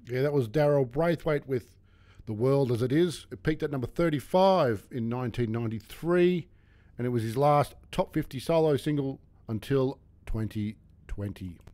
Yeah, that was Daryl Braithwaite with The World As It Is. It peaked at number 35 in 1993, and it was his last top 50 solo single until 2020.